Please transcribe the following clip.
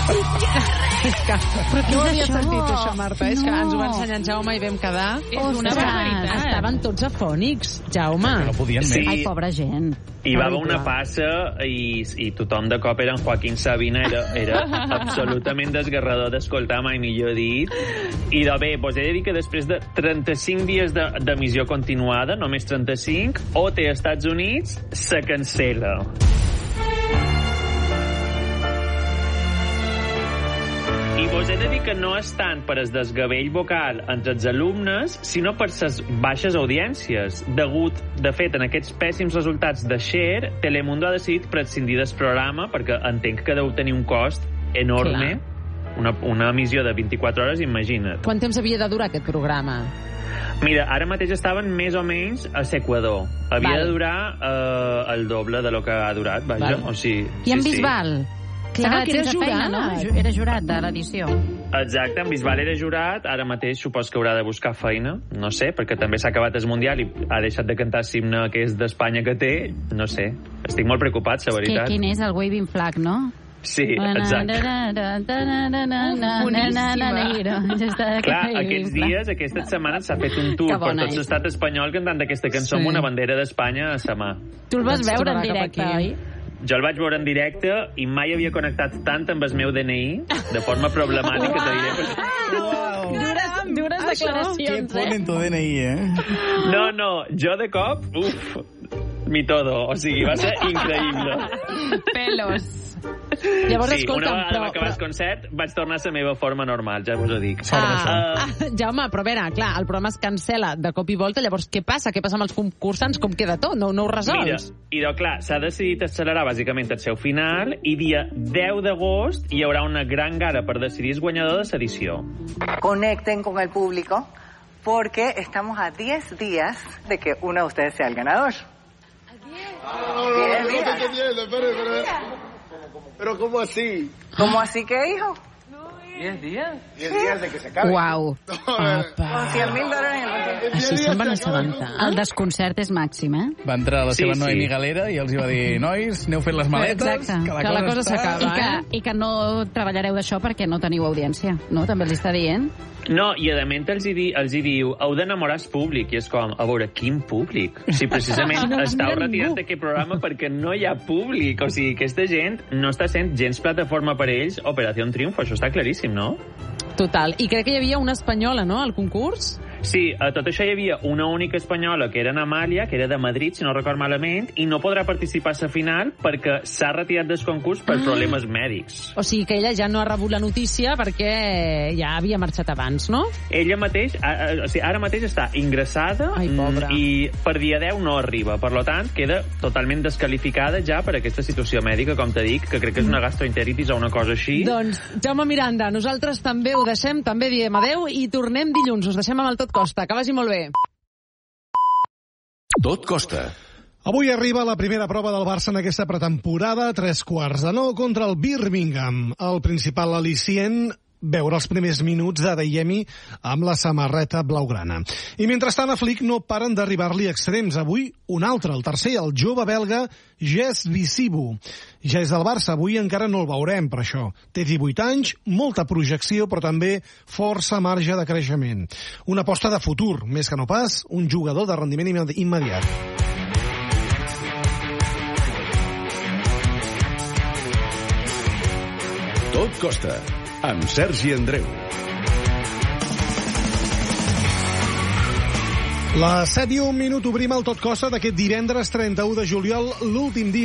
Però què ho havia sentit, això, Marta? És que ens ho va ensenyar en Jaume i vam quedar. És una barbaritat. Estaven tots afònics, Jaume. No podien més. Ai, pobra gent. Hi va haver una passa i tothom de cop era en Joaquín Sabina, era absolutament desgarrador d'escoltar, mai millor dit. I bé, doncs he de dir que després de 35 dies d'emissió continuada, només 35, OT als Estats Units se cancela. I vos he de dir que no és tant per el desgavell vocal entre els alumnes, sinó per les baixes audiències. De fet, en aquests pèssims resultats de Cher, Telemundo ha decidit prescindir del programa, perquè entenc que deu tenir un cost enorme. Una emissió de 24 hores, imagina't. Quant temps havia de durar aquest programa? Mira, ara mateix estaven més o menys a l'Equador. Havia de durar el doble de lo que ha durat, vaja. O sigui, I en Bisbal? Clar, que era jurat, no? Era jurat de l'edició. Exacte, en Bisbal era jurat, ara mateix supos que haurà de buscar feina, no sé, perquè també s'ha acabat el Mundial i ha deixat de cantar el himne que és d'Espanya que té, no sé. Estic molt preocupat, la veritat. Quin és el Waving Flag, no? Sí, exacte. Clar, aquests dies, aquestes setmanes s'ha fet un tour per tot l'estat espanyol cantant aquesta cançó amb una bandera d'Espanya a la mà. Tu el vas veure en directe, oi? Jo el vaig veure en directe i mai havia connectat tant amb el meu DNI, de forma problemàtica, te diré. Dures declaracions, Què ponen tu DNI, No, jo de cop, mi todo, o sigui, va ser increïble. Pelos. Llavors, Sí, escolta'm, una vegada va acabar el concert, vaig tornar a la meva forma normal, ja us ho dic. Jaume, però a veure, clar, el programa es cancela de cop i volta, llavors què passa? Què passa amb els concursants? Com queda tot? No ho resols? Mira, clar, s'ha decidit accelerar bàsicament el seu final i dia 10 d'agost hi haurà una gran gala per decidir el guanyador de l'edició. Conecten con el público porque estamos a 10 días de que uno de ustedes sea el ganador. ¿A 10 días? ¿Pero cómo así? ¿Cómo así qué, hijo? 10 días. 10 días de que se acabe. Uau. Con $100,000 en el bolsillo. Així se'n van assabentar. El desconcert és màxim, eh? Va entrar la seva Noemi Galera i els hi va dir: nois, aneu fent les maletes, que la cosa s'acaba, I que no treballareu d'això perquè no teniu audiència, no? També els està dient. No, i a més els hi diu heu d'enamorar el públic, i és com, a veure, quin públic? O sigui, precisament estàu retirant d'aquest programa perquè no hi ha públic, o sigui, aquesta gent no està sent gens plataforma per ells, Operació Triunfo, això està claríssim, no? Total. I crec que hi havia una espanyola, no?, al concurs? Sí, a tot això hi havia una única espanyola, que era Amàlia, que era de Madrid, si no record malament, i no podrà participar a la final perquè s'ha retirat del concurs per problemes mèdics. O sigui que ella ja no ha rebut la notícia perquè ja havia marxat abans, no? Ella mateix, o sigui, ara mateix està ingressada i per dia 10 no arriba. Per tant, queda totalment descalificada ja per aquesta situació mèdica, com t'he dit, que crec que és una gastroenteritis o una cosa així. Doncs, Jaume Miranda, nosaltres també ho deixem, també diem adeu i tornem dilluns. Us deixem amb el Tot Costa. Que vagi molt bé. Tot Costa. Avui arriba la primera prova del Barça en aquesta pretemporada, 3:15 contra el Birmingham. El principal al·licient, veure els primers minuts de Adeyemi amb la samarreta blaugrana. I mentrestant a Flick no paren d'arribar-li extrems. Avui un altre, el tercer, el jove belga Jess Visibu. Ja és del Barça, avui encara no el veurem per això. Té 18 anys, molta projecció, però també força marge de creixement. Una aposta de futur, més que no pas un jugador de rendiment immediat. Tot Costa, amb Sergi Andreu. Les 7:01 obrim el Tot Costa d'aquest divendres 31 de juliol, l'últim dia